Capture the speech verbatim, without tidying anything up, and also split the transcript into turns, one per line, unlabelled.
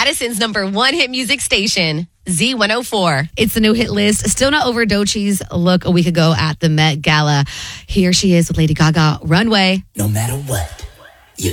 Madison's number one hit music station, Z one oh four.
It's the new hit list. Still not over Doechie's look a week ago at the Met Gala. Here she is with Lady Gaga, Runway.
No matter what.